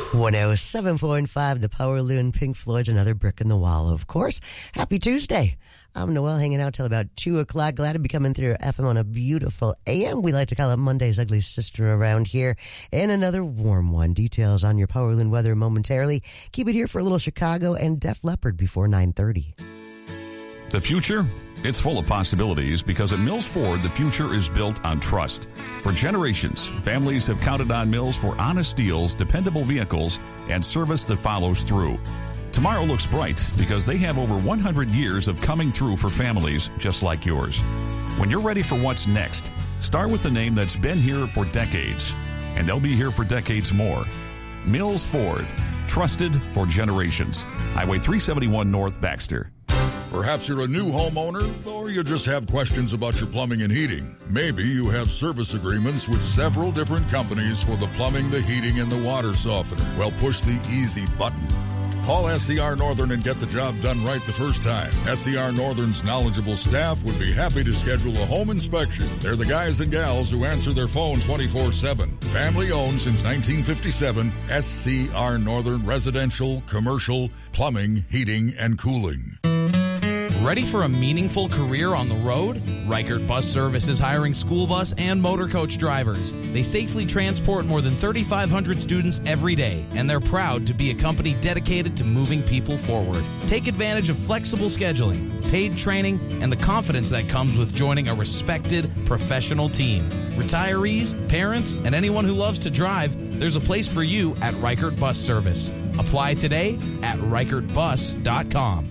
107.5, the Power Loon, Pink Floyd's Another Brick in the Wall, of course. Happy Tuesday. I'm Noel, hanging out till about 2 o'clock. Glad to be coming through FM on a beautiful AM. We like to call it Monday's ugly sister around here. And another warm one. Details on your Power Loon weather momentarily. Keep it here for a little Chicago and Def Leppard before 9:30. The future? It's full of possibilities because at Mills Ford, the future is built on trust. For generations, families have counted on Mills for honest deals, dependable vehicles, and service that follows through. Tomorrow looks bright because they have over 100 years of coming through for families just like yours. When you're ready for what's next, start with the name that's been here for decades, and they'll be here for decades more. Mills Ford, trusted for generations. Highway 371 North, Baxter. Perhaps you're a new homeowner, or you just have questions about your plumbing and heating. Maybe you have service agreements with several different companies for the plumbing, the heating, and the water softener. Well, push the easy button. Call SCR Northern and get the job done right the first time. SCR Northern's knowledgeable staff would be happy to schedule a home inspection. They're the guys and gals who answer their phone 24/7. Family owned since 1957, SCR Northern Residential, Commercial, Plumbing, Heating, and Cooling. Ready for a meaningful career on the road? Reichert Bus Service is hiring school bus and motor coach drivers. They safely transport more than 3,500 students every day, and they're proud to be a company dedicated to moving people forward. Take advantage of flexible scheduling, paid training, and the confidence that comes with joining a respected professional team. Retirees, parents, and anyone who loves to drive, there's a place for you at Reichert Bus Service. Apply today at reichertbus.com.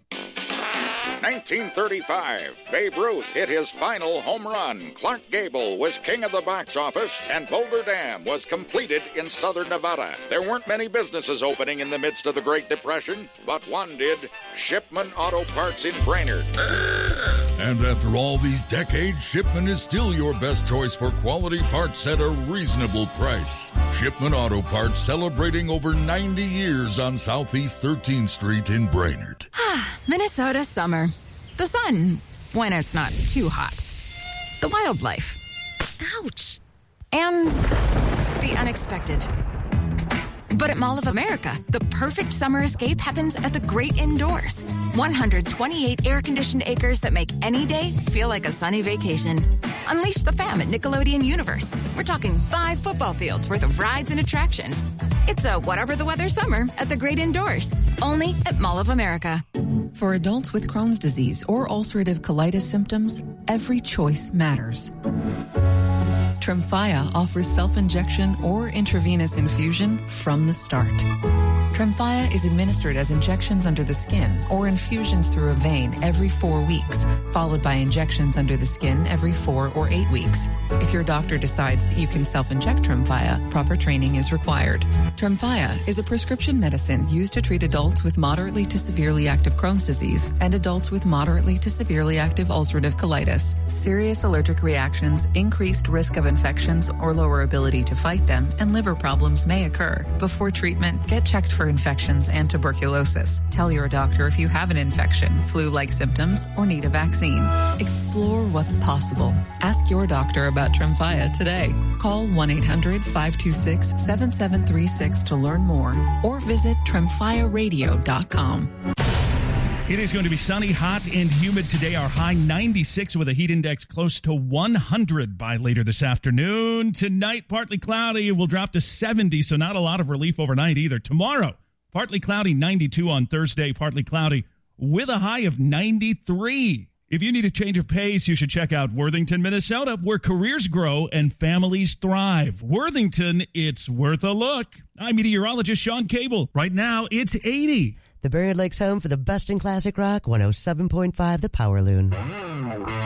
1935, Babe Ruth hit his final home run. Clark Gable was king of the box office, and Boulder Dam was completed in southern Nevada. There weren't many businesses opening in the midst of the Great Depression, but one did, Shipman Auto Parts in Brainerd. And after all these decades, Shipman is still your best choice for quality parts at a reasonable price. Shipman Auto Parts, celebrating over 90 years on Southeast 13th Street in Brainerd. Minnesota summer. The sun, when it's not too hot. The wildlife. Ouch. And the unexpected. But at Mall of America, the perfect summer escape happens at the great indoors. 128 air-conditioned acres that make any day feel like a sunny vacation. Unleash the fam at Nickelodeon Universe. We're talking 5 football fields worth of rides and attractions. It's a whatever the weather summer at the great indoors. Only at Mall of America. For adults with Crohn's disease or ulcerative colitis symptoms, every choice matters. Tremfya offers self-injection or intravenous infusion from the start. Tremfya is administered as injections under the skin or infusions through a vein every 4 weeks, followed by injections under the skin every 4 or 8 weeks. If your doctor decides that you can self-inject Tremfya, proper training is required. Tremfya is a prescription medicine used to treat adults with moderately to severely active Crohn's disease and adults with moderately to severely active ulcerative colitis. Serious allergic reactions, increased risk of infections or lower ability to fight them, and liver problems may occur. Before treatment, get checked for infections and tuberculosis. Tell your doctor if you have an infection, flu-like symptoms, or need a vaccine. Explore what's possible. Ask your doctor about Tremfya today. Call 1-800-526-7736 to learn more or visit tremfyaradio.com. It is going to be sunny, hot, and humid today. Our high 96 with a heat index close to 100 by later this afternoon. Tonight, partly cloudy. It will drop to 70, so not a lot of relief overnight either. Tomorrow, partly cloudy, 92 on Thursday, partly cloudy with a high of 93. If you need a change of pace, you should check out Worthington, Minnesota, where careers grow and families thrive. Worthington, it's worth a look. I'm meteorologist Sean Cable. Right now, it's 80. The Brainerd Lakes home for the best in classic rock, 107.5 The Power Loon.